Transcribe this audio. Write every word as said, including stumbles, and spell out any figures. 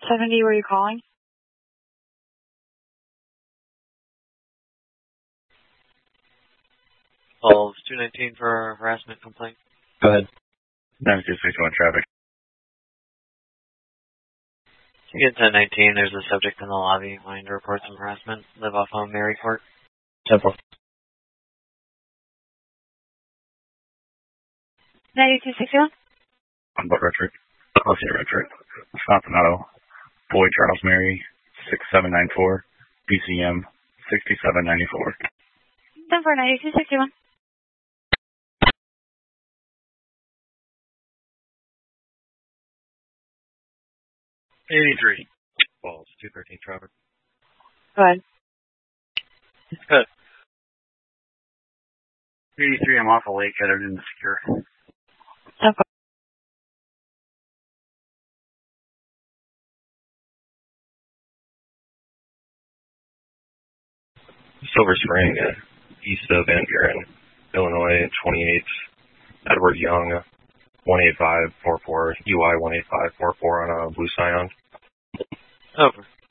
seventy, were you calling? Calls two nineteen for a harassment complaint. Go ahead. nine two six one traffic. You get ten nineteen, there's a subject in the lobby wanting to report some harassment. Live off home, Mary Court. Simple. ninety-two sixty-one? On board Retro. I'll see Retro. Wisconsin Auto. Boy Charles Mary. six seven nine four. B C M. sixty-seven ninety-four. ten four ninety-two sixty-one. eighty-three. Balls, two thirteen traffic. Go ahead. Good. eighty-three, I'm off a lake headed into secure. ten four. Silver Spring, east of Van Buren, Illinois, twenty-eight. Edward Young, one eight five four four, U I one eight five four four on a Blue Scion. Over.